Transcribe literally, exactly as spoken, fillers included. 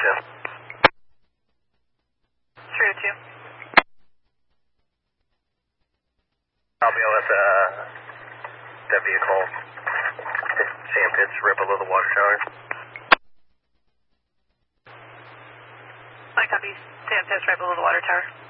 Station. three oh two. I'll be with uh, that vehicle. Sand pits right below the water tower. I copy. Sand pits right below the water tower.